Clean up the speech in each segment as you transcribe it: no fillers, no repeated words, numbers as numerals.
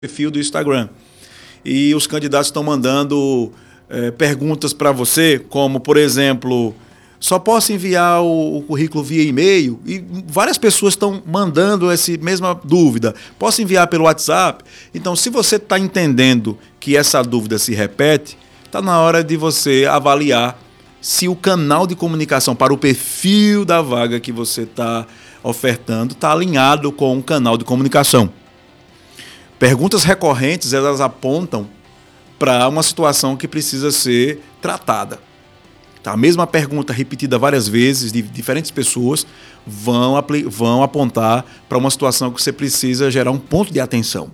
perfil do Instagram. E os candidatos estão mandando perguntas para você, como, por exemplo, só posso enviar o currículo via e-mail? E várias pessoas estão mandando essa mesma dúvida. Posso enviar pelo WhatsApp? Então, se você está entendendo que essa dúvida se repete, está na hora de você avaliar se o canal de comunicação para o perfil da vaga que você está ofertando está alinhado com o canal de comunicação. Perguntas recorrentes, elas apontam para uma situação que precisa ser tratada. Tá? A mesma pergunta repetida várias vezes de diferentes pessoas vão apontar para uma situação que você precisa gerar um ponto de atenção.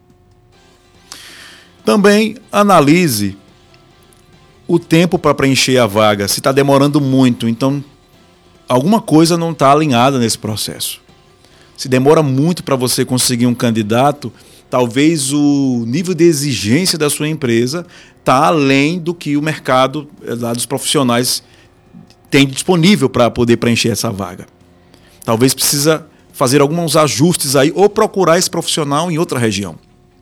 Também analise o tempo para preencher a vaga, se está demorando muito, então alguma coisa não está alinhada nesse processo. Se demora muito para você conseguir um candidato, talvez o nível de exigência da sua empresa está além do que o mercado lá dos profissionais tem disponível para poder preencher essa vaga. Talvez precisa fazer alguns ajustes aí ou procurar esse profissional em outra região.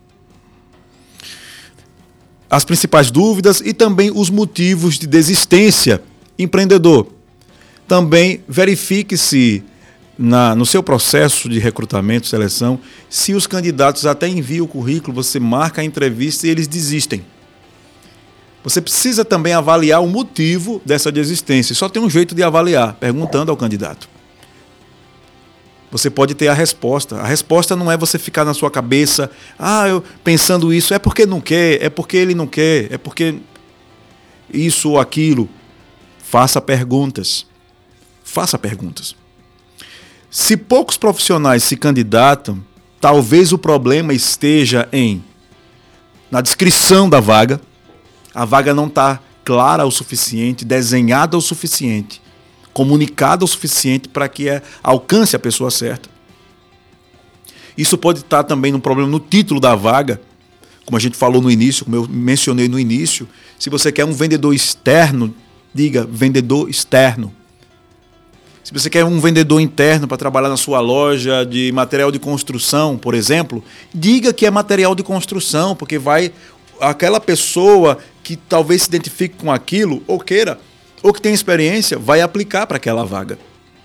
As principais dúvidas e também os motivos de desistência. Empreendedor, também verifique se no seu processo de recrutamento, seleção, se os candidatos até enviam o currículo, você marca a entrevista e eles desistem. Você precisa também avaliar o motivo dessa desistência. Só tem um jeito de avaliar, perguntando ao candidato. Você pode ter a resposta. A resposta não é você ficar na sua cabeça, eu pensando isso, é porque não quer, é porque ele não quer, é porque isso ou aquilo. Faça perguntas. Faça perguntas. Se poucos profissionais se candidatam, talvez o problema esteja na descrição da vaga. A vaga não está clara o suficiente, desenhada o suficiente, comunicada o suficiente para que alcance a pessoa certa. Isso pode estar também num problema no título da vaga, como a gente falou no início, como eu mencionei no início. Se você quer um vendedor externo, diga vendedor externo. Se você quer um vendedor interno para trabalhar na sua loja de material de construção, por exemplo, diga que é material de construção, porque aquela pessoa que talvez se identifique com aquilo, ou queira, ou que tem experiência, vai aplicar para aquela vaga.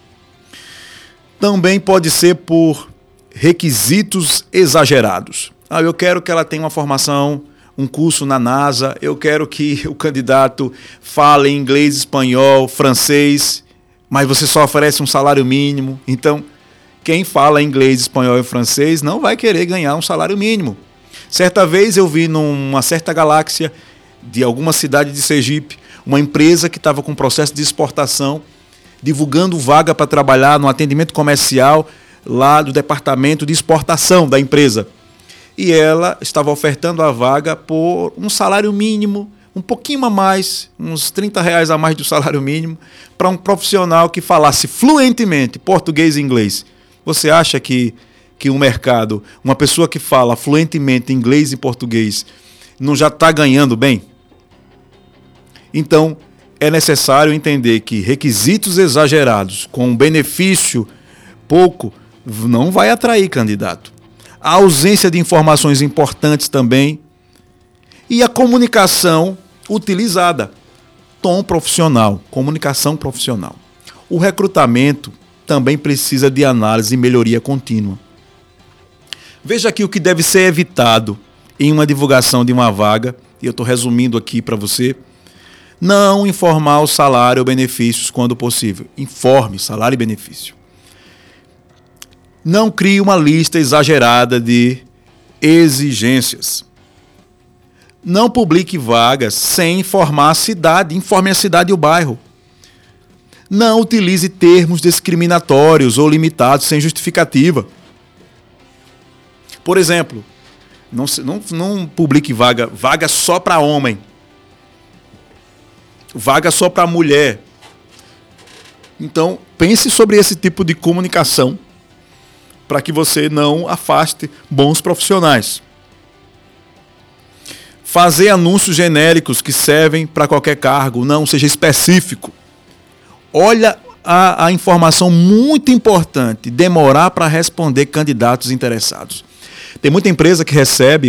Também pode ser por requisitos exagerados. Eu quero que ela tenha uma formação, um curso na NASA, eu quero que o candidato fale inglês, espanhol, francês, mas você só oferece um salário mínimo. Então, quem fala inglês, espanhol e francês não vai querer ganhar um salário mínimo. Certa vez eu vi numa certa galáxia de alguma cidade de Sergipe, uma empresa que estava com processo de exportação, divulgando vaga para trabalhar no atendimento comercial lá do departamento de exportação da empresa. E ela estava ofertando a vaga por um salário mínimo, um pouquinho a mais, uns R$30 a mais do salário mínimo, para um profissional que falasse fluentemente português e inglês. Você acha que um mercado, uma pessoa que fala fluentemente inglês e português, não já está ganhando bem? Então, é necessário entender que requisitos exagerados com benefício pouco não vai atrair candidato. A ausência de informações importantes também. E a comunicação utilizada. Tom profissional, comunicação profissional. O recrutamento também precisa de análise e melhoria contínua. Veja aqui o que deve ser evitado em uma divulgação de uma vaga, e eu estou resumindo aqui para você. Não informar o salário ou benefícios quando possível. Informe salário e benefício. Não crie uma lista exagerada de exigências. Não publique vagas sem informar a cidade. Informe a cidade e o bairro. Não utilize termos discriminatórios ou limitados sem justificativa. Por exemplo, não publique vaga só para homem. Vaga só para mulher. Então, pense sobre esse tipo de comunicação para que você não afaste bons profissionais. Fazer anúncios genéricos que servem para qualquer cargo, não seja específico. Olha a informação muito importante, demorar para responder candidatos interessados. Tem muita empresa que recebe